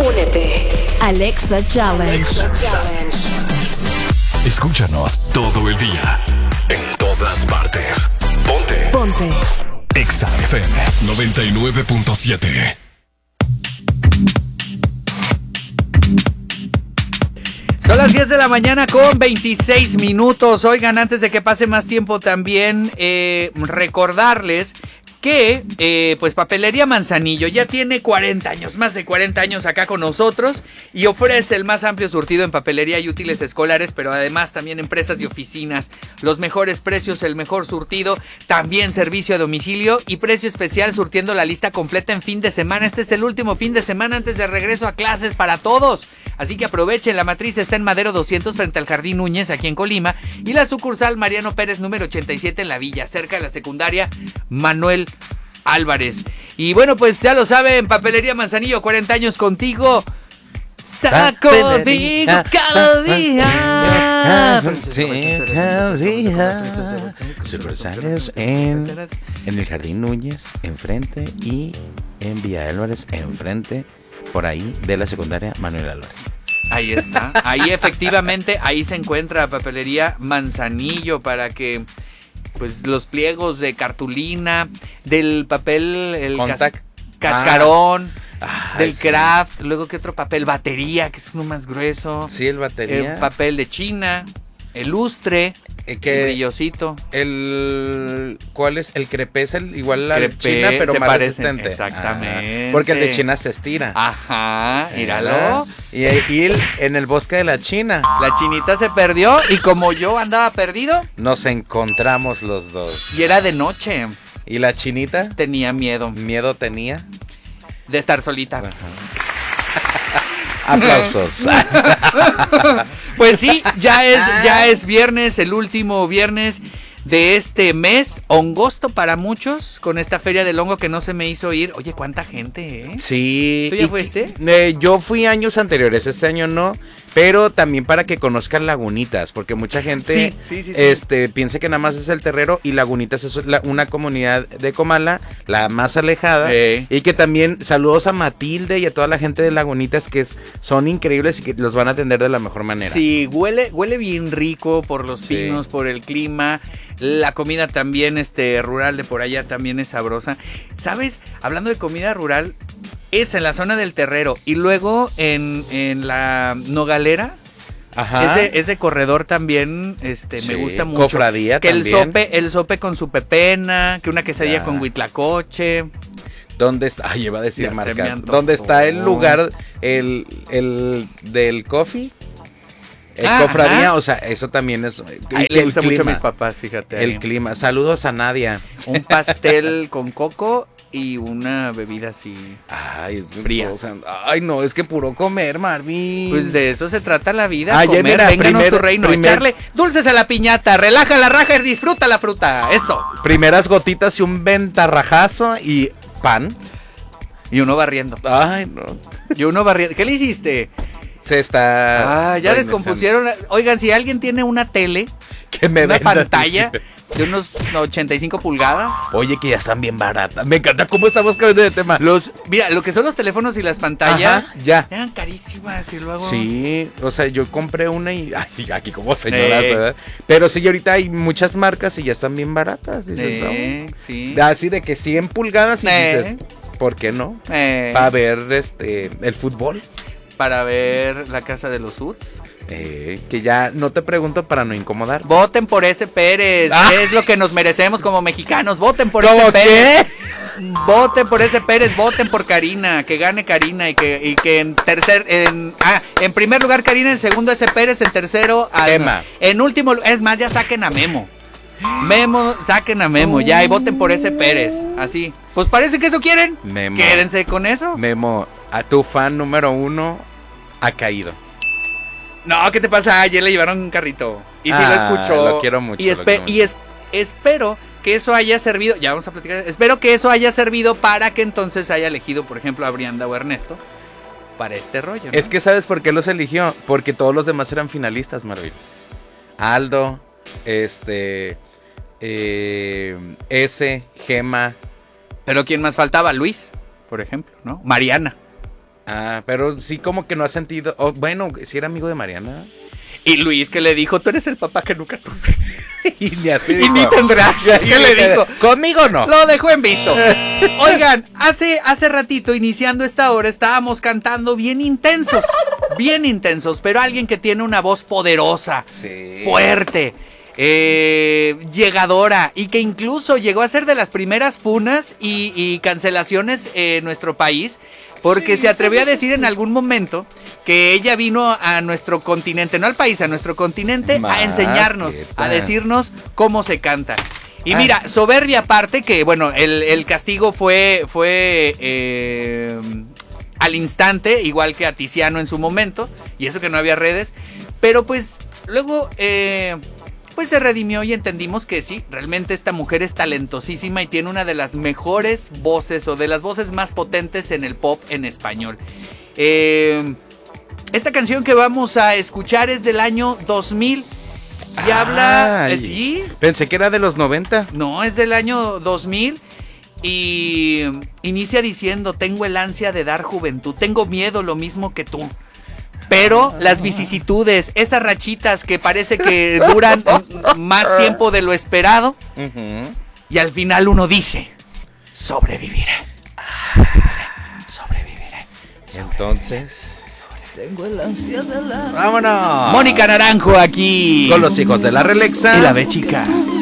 Únete. Alexa Challenge. Escúchanos todo el día, en todas partes. Ponte. Exa FM 99.7. Son las 10 de la mañana con 26 minutos. Oigan, antes de que pase más tiempo también recordarles que pues Papelería Manzanillo ya tiene 40 años, más de 40 años acá con nosotros y ofrece el más amplio surtido en papelería y útiles escolares, pero además también empresas y oficinas. Los mejores precios, el mejor surtido, también servicio a domicilio y precio especial surtiendo la lista completa en fin de semana. Este es el último fin de semana antes de regreso a clases para todos. Así que aprovechen, la matriz está en Madero 200 frente al Jardín Núñez aquí en Colima y la sucursal Mariano Pérez número 87 en La Villa, cerca de la secundaria Manuel Álvarez. Y bueno, pues ya lo saben, Papelería Manzanillo, 40 años contigo. Está contigo cada día. Sí, cada día. Sucursales en el Jardín Núñez, enfrente, y en Villa Álvarez, enfrente, por ahí, de la secundaria Manuel Álvarez. Ahí está, ahí efectivamente, ahí se encuentra Papelería Manzanillo para que pues los pliegos de cartulina, del papel, el cascarón, del craft, luego qué otro papel, batería, que es uno más grueso. Sí, el batería. El papel de China, el lustre, el brillosito. ¿Cuál es? El crepé es igual a la China, pero más resistente. Exactamente. Porque el de China se estira. Ajá, míralo. Y en el bosque de la China. La chinita se perdió y como yo andaba perdido, nos encontramos los dos. Y era de noche. ¿Y la chinita? Tenía miedo. ¿Miedo tenía? De estar solita. Ajá. Aplausos. Pues sí, ya es viernes, el último viernes de este mes, hongosto para muchos, con esta feria del hongo que no se me hizo ir. Oye, cuánta gente, ¿eh? Sí. ¿Tú ya fuiste? Yo fui años anteriores, este año no, pero también para que conozcan Lagunitas, porque mucha gente piensa que nada más es el Terrero y Lagunitas es una comunidad de Comala, la más alejada, y que también saludos a Matilde y a toda la gente de Lagunitas que son increíbles y que los van a atender de la mejor manera. Sí, huele bien rico por los pinos, por el clima. La comida también rural de por allá también es sabrosa. ¿Sabes? Hablando de comida rural, es en la zona del Terrero y luego en la Nogalera. Ajá. Ese corredor también me gusta mucho. Cofradía que también. El sope con su pepena, que una quesadilla con huitlacoche. ¿Dónde está? Ay, iba a decir marcas. ¿Dónde está el lugar el del coffee? Cofradía, o sea, eso también es. Le gusta mucho a mis papás, fíjate. El clima. Saludos a Nadia. Un pastel con coco y una bebida así. Ay, es fría. Ay, no, es que puro comer, Marvin. Pues de eso se trata la vida. Ayer, comer, mira, vénganos tu reino. Echarle dulces a la piñata, relaja la raja y disfruta la fruta. Eso. Primeras gotitas y un ventarrajazo y pan. Y uno barriendo. Ay, no. Y uno barriendo. ¿Qué le hiciste? Se está. Ya descompusieron. Oigan, si alguien tiene una tele, que me una pantalla de unos 85 pulgadas. Oye, que ya están bien baratas. Me encanta cómo estamos cambiando de tema. Mira, lo que son los teléfonos y las pantallas. Ajá, ya. Eran carísimas y luego. Sí, o sea, yo compré una y. Ay, aquí como señoras, ¿verdad? Pero sí, ahorita hay muchas marcas y ya están bien baratas. Dices, sí. Así de que 100 pulgadas y dices, ¿por qué no? Para ver el fútbol. Para ver La Casa de los Uts. Que ya no te pregunto para no incomodar. Voten por ese Pérez. Es lo que nos merecemos como mexicanos. Voten por ese Pérez. Voten por ese Pérez. Voten por Karina. Que gane Karina y que en primer lugar Karina, en segundo ese Pérez, en tercero Emma. En último, es más, ya saquen a Memo. Saquen a Memo ya y voten por ese Pérez. Así. Pues parece que eso quieren. Memo. Quédense con eso. Memo, a tu fan número 1 ha caído. No, ¿qué te pasa? Ayer le llevaron un carrito. Y sí lo escuchó. Lo quiero mucho. Espero que eso haya servido. Ya vamos a platicar. Espero que eso haya servido para que entonces haya elegido, por ejemplo, a Brianda o Ernesto para este rollo, ¿no? Es que ¿sabes por qué los eligió? Porque todos los demás eran finalistas, Marvin. Aldo, Gema. Pero ¿quién más faltaba? Luis, por ejemplo, ¿no? Mariana. Ah, pero sí como que no ha sentido... bueno, si era amigo de Mariana. Y Luis, que le dijo, tú eres el papá que nunca tuve. Y ni tendrás. ¿Qué le dijo? Conmigo no. Lo dejó en visto. Oigan, hace ratito, iniciando esta hora, estábamos cantando bien intensos, pero alguien que tiene una voz poderosa, fuerte, llegadora, y que incluso llegó a ser de las primeras funas y cancelaciones en nuestro país, porque se atrevió a decir en algún momento que ella vino a nuestro continente, no al país, a nuestro continente, a enseñarnos, a decirnos cómo se canta. Y mira, soberbia aparte, que bueno, el castigo fue al instante, igual que a Tiziano en su momento, y eso que no había redes, pero pues luego pues se redimió y entendimos que sí, realmente esta mujer es talentosísima y tiene una de las mejores voces o de las voces más potentes en el pop en español. Esta canción que vamos a escuchar es del año 2000 y habla... ¿sí? Pensé que era de los 90. No, es del año 2000 y inicia diciendo: tengo el ansia de dar juventud, tengo miedo lo mismo que tú. Pero las vicisitudes, esas rachitas que parece que duran más tiempo de lo esperado, y al final uno dice: sobreviviré. Entonces... Tengo el ansia de la... ¡Vámonos! Mónica Naranjo aquí. Con los hijos de la Relexa. Y la B chica.